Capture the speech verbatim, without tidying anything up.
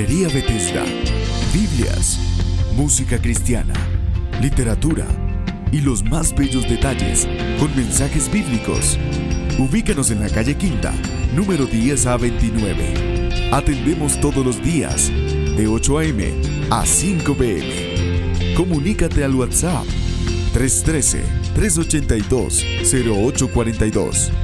Librería Bethesda. Biblias, música cristiana, literatura y los más bellos detalles con mensajes bíblicos. Ubícanos en la calle Quinta, número diez A veintinueve. Atendemos todos los días, de ocho a eme a cinco pe eme. Comunícate al WhatsApp tres uno tres, tres ocho dos, cero ocho cuatro dos.